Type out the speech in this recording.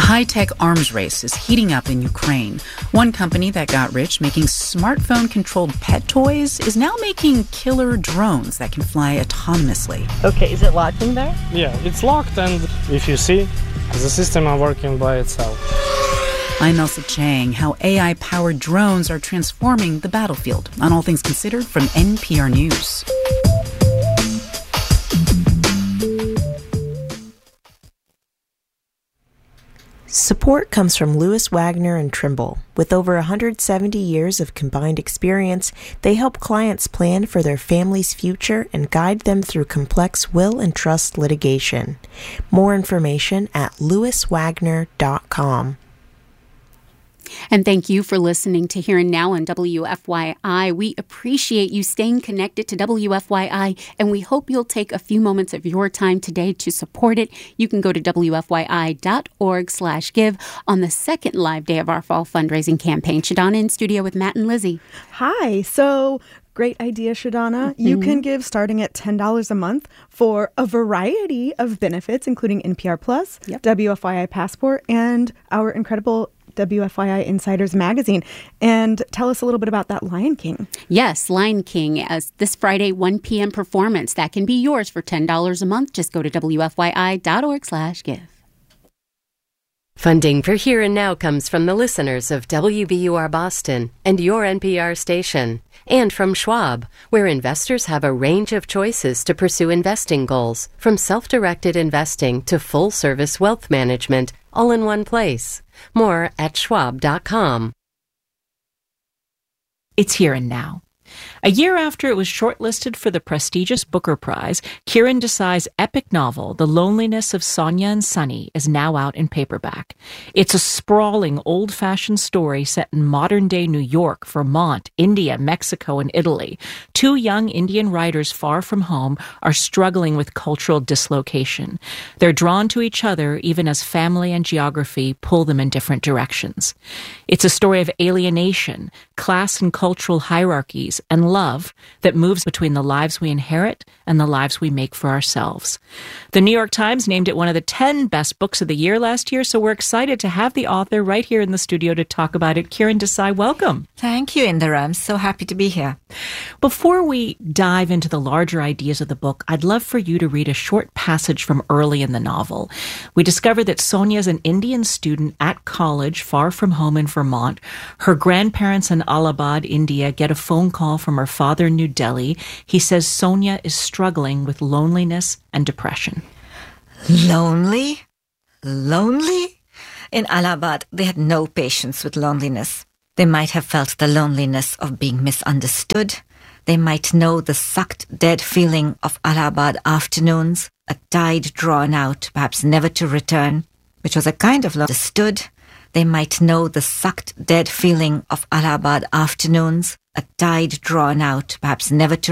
high-tech arms race is heating up in Ukraine. One company that got rich making smartphone-controlled pet toys is now making killer drones that can fly autonomously. Okay, is it locked in there? Yeah, it's locked, and if you see, the system is working by itself. I'm Elsa Chang. How AI-powered drones are transforming the battlefield. On All Things Considered from NPR News. Support comes from Lewis Wagner and Trimble. With over 170 years of combined experience, they help clients plan for their family's future and guide them through complex will and trust litigation. More information at lewiswagner.com. And thank you for listening to Here and Now on WFYI. We appreciate you staying connected to WFYI, and we hope you'll take a few moments of your time today to support it. You can go to WFYI.org/give on the second live day of our fall fundraising campaign. Shadana in studio with Matt and Lizzie. Hi. So great idea, Shadana. Mm-hmm. You can give starting at $10 a month for a variety of benefits, including NPR Plus, WFYI Passport, and our incredible WFYI Insiders magazine. And tell us a little bit about that Lion King. Yes, Lion King, as this Friday, 1 p.m. performance. That can be yours for $10 a month. Just go to WFYI.org/give. Funding for Here and Now comes from the listeners of WBUR Boston and your NPR station, and from Schwab, where investors have a range of choices to pursue investing goals, from self-directed investing to full-service wealth management, all in one place. More at schwab.com. It's Here and Now. A year after it was shortlisted for the prestigious Booker Prize, Kiran Desai's epic novel, The Loneliness of Sonia and Sunny, is now out in paperback. It's a sprawling, old-fashioned story set in modern-day New York, Vermont, India, Mexico, and Italy. Two young Indian writers far from home are struggling with cultural dislocation. They're drawn to each other even as family and geography pull them in different directions. It's a story of alienation, class and cultural hierarchies, and love that moves between the lives we inherit and the lives we make for ourselves. The New York Times named it one of the 10 best books of the year last year, so we're excited to have the author right here in the studio to talk about it. Kiran Desai, welcome. Thank you, Indira. I'm so happy to be here. Before we dive into the larger ideas of the book, I'd love for you to read a short passage from early in the novel. We discover that Sonia is an Indian student at college far from home in Vermont. Her grandparents in Allahabad, India, get a phone call from her father in New Delhi. He says Sonia is struggling with loneliness and depression. Lonely? Lonely? In Allahabad, they had no patience with loneliness. They might have felt the loneliness of being misunderstood. They might know the sucked, dead feeling of Allahabad afternoons, a tide drawn out, perhaps never to return, which was a kind of understood. They might know the sucked, dead feeling of Allahabad afternoons, a tide drawn out, perhaps never to